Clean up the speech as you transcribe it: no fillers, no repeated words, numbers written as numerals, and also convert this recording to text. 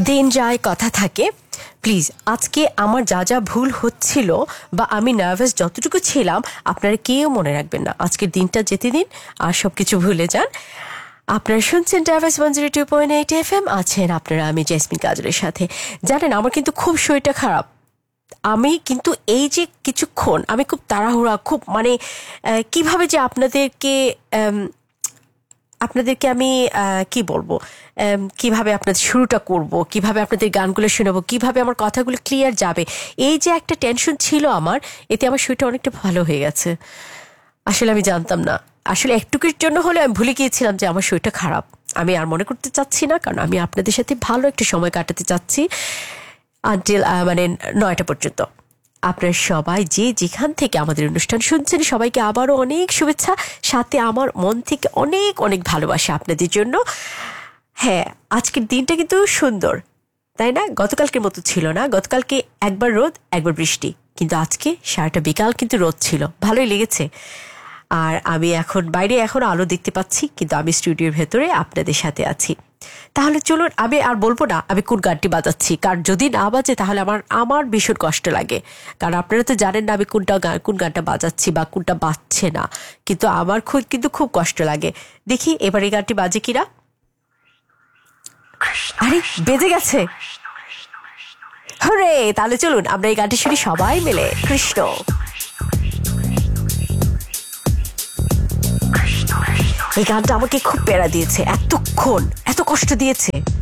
দিন যায় কথা থাকে। প্লিজ আজকে আমার যা যা ভুল হচ্ছিল বা আমি নার্ভাস যতটুকু ছিলাম আপনারা কেউ মনে রাখবেন না। আজকের দিনটা যেতে দিন আর সব কিছু ভুলে যান। আপনারা শুনছেন ডাইভার্স 102.8 FM, আছেন আপনারা আমি জেসমিন কাজলের সাথে। জানেন আমার কিন্তু খুব শরীরটা খারাপ। আমি কিন্তু এই যে কিছুক্ষণ আমি খুব তাড়াহুড়া, খুব মানে কিভাবে যে আপনাদেরকে আমি কি বলবো, কিভাবে আপনাদের শুরুটা করব, কিভাবে আপনাদের গানগুলো শোনাবো, কিভাবে আমার কথাগুলো ক্লিয়ার যাবে, এই যে একটা টেনশন ছিল আমার, এতে আমার শরীরটা অনেকটা ভালো হয়ে গেছে। আসলে আমি জানতাম না, আসলে একটুকুর জন্য হলে আমি ভুলে গিয়েছিলাম যে আমার শরীরটা খারাপ। আমি আর মনে করতে চাচ্ছি না, কারণ আমি আপনাদের সাথে ভালো একটা সময় কাটাতে চাচ্ছি আনটিল মানে 9টা পর্যন্ত। আপনারা সবাই যে যেখান থেকে আমাদের অনুষ্ঠান শুনছেন সবাইকে আবারও অনেক শুভেচ্ছা, সাথে আমার মন থেকে অনেক অনেক ভালোবাসা আপনাদের জন্য। হ্যাঁ, আজকের দিনটা কিন্তু সুন্দর, তাই না? গতকালকের মতো ছিল না। গতকালকে একবার রোদ একবার বৃষ্টি, কিন্তু আজকে সারাটা বিকাল কিন্তু রোদ ছিল, ভালোই লেগেছে। আর আমি এখন বাইরে এখন আলো দেখতে পাচ্ছি, কিন্তু আমি স্টুডিওর ভেতরে আপনাদের সাথে আছি। তাহলে চলুন, আমি আর বলবো না আমি কোন গানটি বাজাচ্ছি, কারণ যদি না বাজে তাহলে আমার ভীষণ কষ্ট লাগে। কারণ আপনারা তো জানেন না আমি কোন গানটা বাজাচ্ছি বা কোনটা বাজছে না, কিন্তু আমার কিন্তু খুব কষ্ট লাগে। দেখি এবার এই গানটি বাজে কিনা। আরে বেজে গেছে, হরে! তাহলে চলুন আমরা এই গানটি শুনি সবাই মিলে। কৃষ্ণ। এই গানটা আমাকে খুব প্যারা দিয়েছে, এতক্ষণ এত কষ্ট দিয়েছে।